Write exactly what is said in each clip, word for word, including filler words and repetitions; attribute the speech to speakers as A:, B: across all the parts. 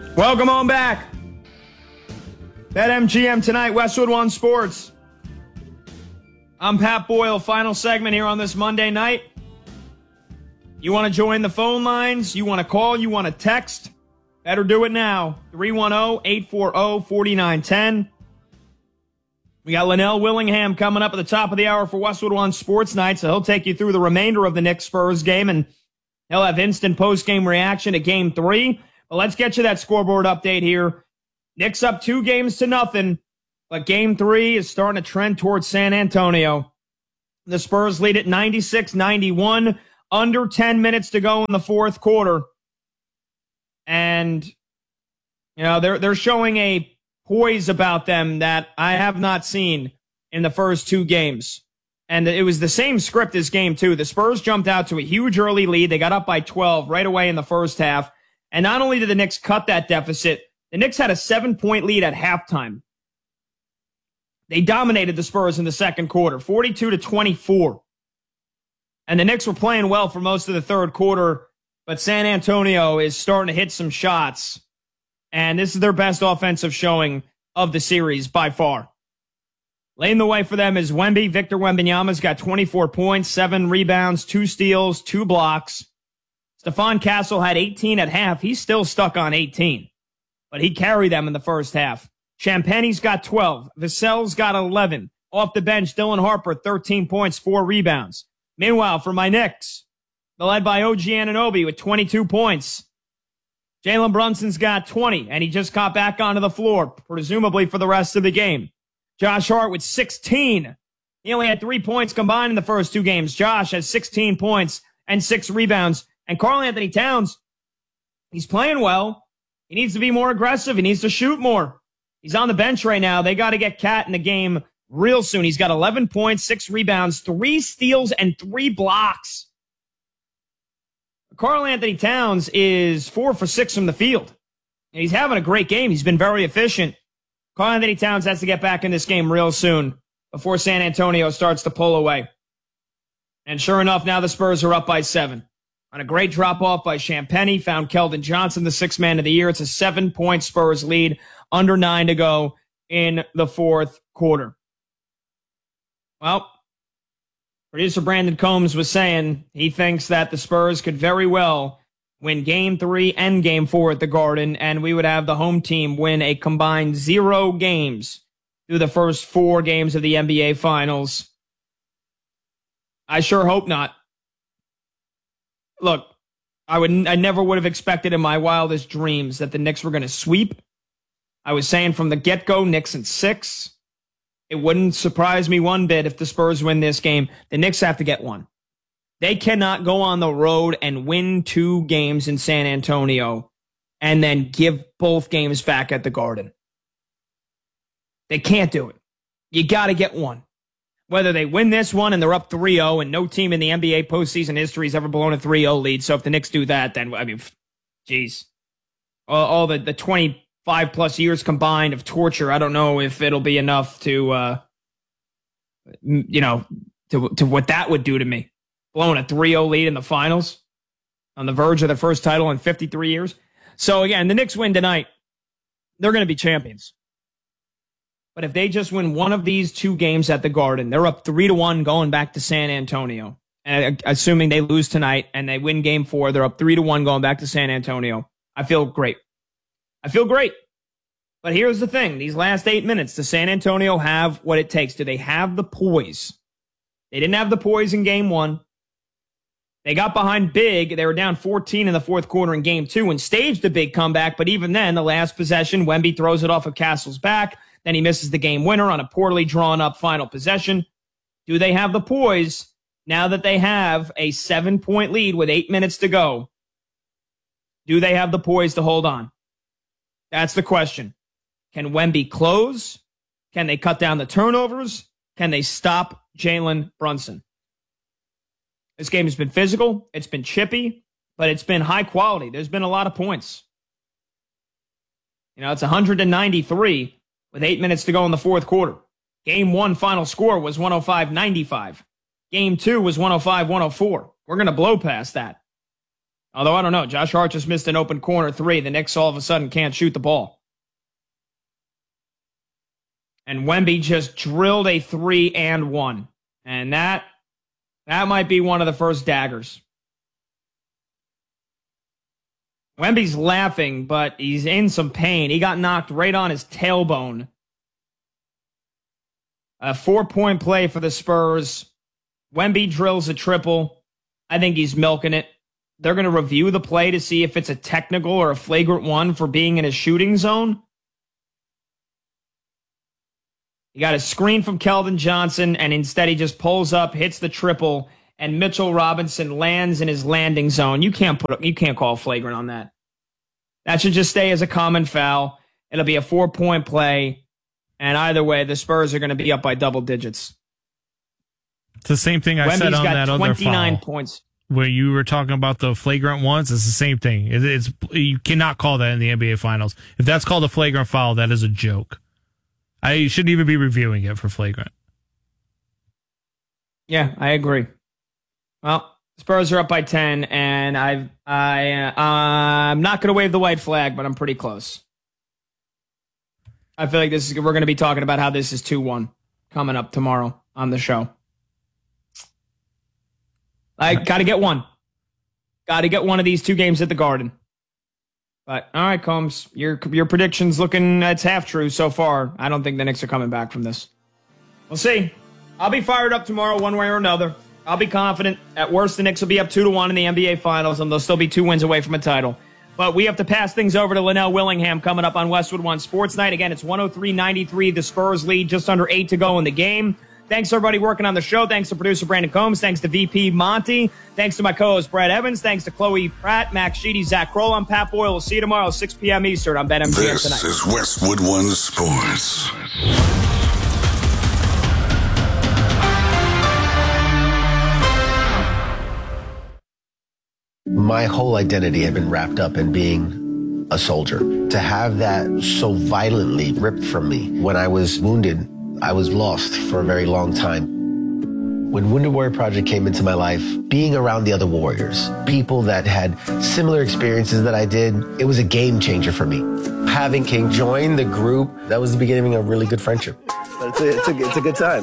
A: Welcome on back. BetMGM tonight, Westwood One Sports. I'm Pat Boyle, final segment here on this Monday night. You want to join the phone lines? You want to call? You want to text? Better do it now. three one zero, eight four zero, four nine one zero. We got Linnell Willingham coming up at the top of the hour for Westwood One Sports Night, so he'll take you through the remainder of the Knicks-Spurs game, and he'll have instant post-game reaction to Game three. But let's get you that scoreboard update here. Knicks up two games to nothing, but Game three is starting to trend towards San Antonio. The Spurs lead at ninety-six ninety-one, under ten minutes to go in the fourth quarter. And, you know, they're, they're showing a poise about them that I have not seen in the first two games. And it was the same script as Game two. The Spurs jumped out to a huge early lead. They got up by twelve right away in the first half. And not only did the Knicks cut that deficit, the Knicks had a seven-point lead at halftime. They dominated the Spurs in the second quarter, forty-two to twenty-four. And the Knicks were playing well for most of the third quarter, but San Antonio is starting to hit some shots. And this is their best offensive showing of the series by far. Leading the way for them is Wemby. Victor Wembanyama's got twenty-four points, seven rebounds, two steals, two blocks. Stephon Castle had eighteen at half. He's still stuck on eighteen, but he carried them in the first half. Champagne's got twelve. Vassell's got eleven. Off the bench, Dylan Harper, thirteen points, four rebounds. Meanwhile, for my Knicks, they're led by O G Anunoby with twenty-two points. Jalen Brunson's got twenty, and he just got back onto the floor, presumably for the rest of the game. Josh Hart with sixteen. He only had three points combined in the first two games. Josh has sixteen points and six rebounds. And Karl Anthony Towns, he's playing well. He needs to be more aggressive. He needs to shoot more. He's on the bench right now. They got to get Cat in the game real soon. He's got eleven points, six rebounds, three steals, and three blocks. Karl Anthony Towns is four for six from the field. And he's having a great game. He's been very efficient. Karl Anthony Towns has to get back in this game real soon before San Antonio starts to pull away. And sure enough, now the Spurs are up by seven. On a great drop-off by Champagnie, found Keldon Johnson, the sixth man of the year. It's a seven-point Spurs lead, under nine to go in the fourth quarter. Well, producer Brandon Combs was saying he thinks that the Spurs could very well win Game three and Game four at the Garden, and we would have the home team win a combined zero games through the first four games of the N B A Finals. I sure hope not. Look, I would I never would have expected in my wildest dreams that the Knicks were going to sweep. I was saying from the get-go, Knicks in six. It wouldn't surprise me one bit if the Spurs win this game. The Knicks have to get one. They cannot go on the road and win two games in San Antonio and then give both games back at the Garden. They can't do it. You got to get one. Whether they win this one and they're up three oh, and no team in the N B A postseason history has ever blown a three oh lead. So if the Knicks do that, then, I mean, geez. All, all the, the twenty-five plus years combined of torture, I don't know if it'll be enough to, uh, you know, to, to what that would do to me. Blowing a three oh lead in the finals on the verge of their first title in fifty-three years. So again, the Knicks win tonight. They're going to be champions. But if they just win one of these two games at the Garden, they're up three to one going back to San Antonio. And assuming they lose tonight and they win game four, they're up three to one going back to San Antonio. I feel great. I feel great. But here's the thing. These last eight minutes, does San Antonio have what it takes? Do they have the poise? They didn't have the poise in game one. They got behind big. They were down fourteen in the fourth quarter in game two and staged a big comeback. But even then, the last possession, Wemby throws it off of Castle's back. Then he misses the game winner on a poorly drawn up final possession. Do they have the poise now that they have a seven-point lead with eight minutes to go? Do they have the poise to hold on? That's the question. Can Wemby close? Can they cut down the turnovers? Can they stop Jalen Brunson? This game has been physical. It's been chippy, but it's been high quality. There's been a lot of points. You know, it's one ninety-three with eight minutes to go in the fourth quarter. Game one final score was one oh five ninety-five. Game two was one oh five one oh four. We're going to blow past that. Although, I don't know. Josh Hart just missed an open corner three. The Knicks all of a sudden can't shoot the ball. And Wemby just drilled a three and one. And that, that might be one of the first daggers. Wemby's laughing, but he's in some pain. He got knocked right on his tailbone. A four-point play for the Spurs. Wemby drills a triple. I think he's milking it. They're going to review the play to see if it's a technical or a flagrant one for being in a shooting zone. He got a screen from Keldon Johnson, and instead he just pulls up, hits the triple, and Mitchell Robinson lands in his landing zone. You can't put you can't call flagrant on that. That should just stay as a common foul. It'll be a four-point play, and either way, the Spurs are going to be up by double digits.
B: It's the same thing I Wemby's said on that other foul.
A: twenty-nine points.
B: Where you were talking about the flagrant ones, it's the same thing. It, it's you cannot call that in the N B A Finals. If that's called a flagrant foul, that is a joke. I shouldn't even be reviewing it for flagrant.
A: Yeah, I agree. Well, Spurs are up by ten, and I've, I, uh, I'm not going to wave the white flag, but I'm pretty close. I feel like this is, we're going to be talking about how this is two one coming up tomorrow on the show. I got to get one. Got to get one of these two games at the Garden. But, all right, Combs, your your prediction's looking, it's half true so far. I don't think the Knicks are coming back from this. We'll see. I'll be fired up tomorrow one way or another. I'll be confident. At worst, the Knicks will be up two to one in the N B A Finals, and they'll still be two wins away from a title. But we have to pass things over to Linnell Willingham coming up on Westwood One Sports Night. Again, it's one oh three ninety-three. The Spurs lead, just under eight to go in the game. Thanks to everybody working on the show. Thanks to producer Brandon Combs. Thanks to V P Monty. Thanks to my co-host Brad Evans. Thanks to Chloe Pratt, Max Sheedy, Zach Kroll. I'm Pat Boyle. We'll see you tomorrow, six p.m. Eastern on BetMGM tonight.
C: This is Westwood One Sports.
D: My whole identity had been wrapped up in being a soldier. To have that so violently ripped from me when I was wounded, I was lost for a very long time. When Wounded Warrior Project came into my life, being around the other warriors, people that had similar experiences that I did, it was a game changer for me. Having King join the group, that was the beginning of a really good friendship. It's a, it's a, it's a good time.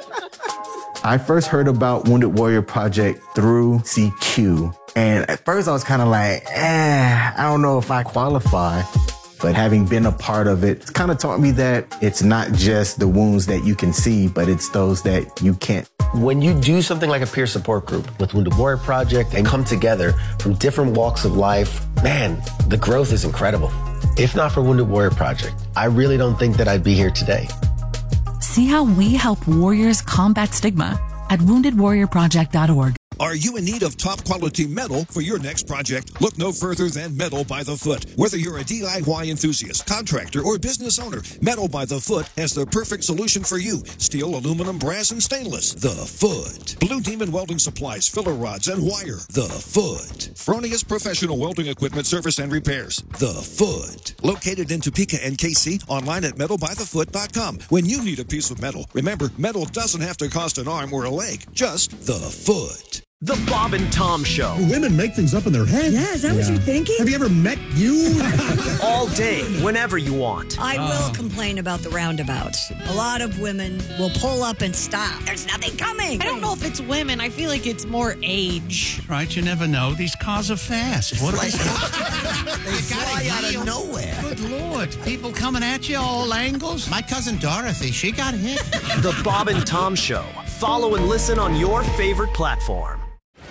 E: I first heard about Wounded Warrior Project through C Q. And at first I was kind of like, eh, I don't know if I qualify. But having been a part of it, it's kind of taught me that it's not just the wounds that you can see, but it's those that you can't.
D: When you do something like a peer support group with Wounded Warrior Project and come together from different walks of life, man, the growth is incredible. If not for Wounded Warrior Project, I really don't think that I'd be here today.
F: See how we help warriors combat stigma at wounded warrior project dot org.
G: Are you in need of top-quality metal for your next project? Look no further than Metal by the Foot. Whether you're a D I Y enthusiast, contractor, or business owner, Metal by the Foot has the perfect solution for you. Steel, aluminum, brass, and stainless. The Foot. Blue Demon Welding Supplies, filler rods, and wire. The Foot. Fronius Professional Welding Equipment Service and Repairs. The Foot. Located in Topeka and K C, online at metal by the foot dot com. When you need a piece of metal, remember, metal doesn't have to cost an arm or a leg. Just the Foot.
H: The Bob and Tom Show.
I: Women make things up in their head.
J: Yeah, is that yeah. what you're thinking?
I: Have you ever met you?
H: All day, whenever you want.
J: I uh. will complain about the roundabouts. A lot of women will pull up and stop. There's nothing coming.
K: I don't know if it's women. I feel like it's more age.
L: Right, you never know. These cars are fast. What
M: like, they fly out of nowhere.
L: Good Lord. People coming at you all angles. My cousin Dorothy, she got hit.
H: The Bob and Tom Show. Follow and listen on your favorite platform.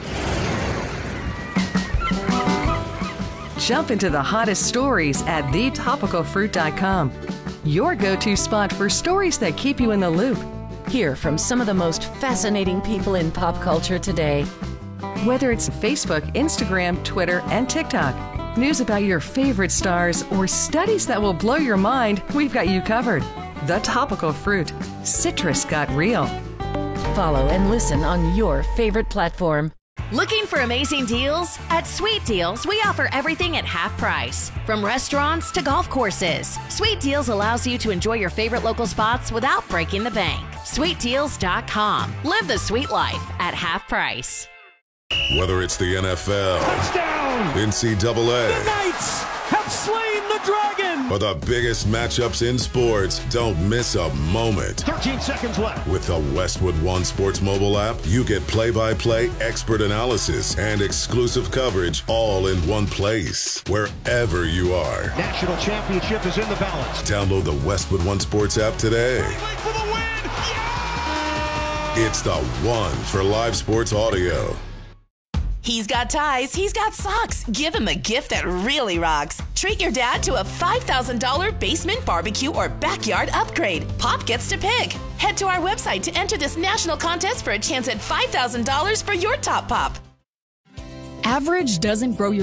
N: Jump into the hottest stories at the topical fruit dot com. Your go-to spot for stories that keep you in the loop.
O: Hear from some of the most fascinating people in pop culture today.
N: Whether it's Facebook, Instagram, Twitter, and TikTok, news about your favorite stars, or studies that will blow your mind, we've got you covered. The Topical Fruit. Citrus got real.
O: Follow and listen on your favorite platform.
P: Looking for amazing deals? At Sweet Deals, we offer everything at half price. From restaurants to golf courses, Sweet Deals allows you to enjoy your favorite local spots without breaking the bank. sweet deals dot com. Live the sweet life at half price.
C: Whether it's the N F L,
Q: touchdown, down.
C: N C double A.
Q: The Knights have slain the Dragon.
C: For the biggest matchups in sports, don't miss a moment.
Q: thirteen seconds left.
C: With the Westwood One Sports mobile app, you get play-by-play expert analysis and exclusive coverage all in one place, wherever you are.
Q: National championship is in the balance.
C: Download the Westwood One Sports app today.
Q: For the win.
C: It's the one for live sports audio.
R: He's got ties, he's got socks. Give him a gift that really rocks. Treat your dad to a five thousand dollars basement barbecue or backyard upgrade. Pop gets to pick. Head to our website to enter this national contest for a chance at five thousand dollars for your top pop.
S: Average doesn't grow your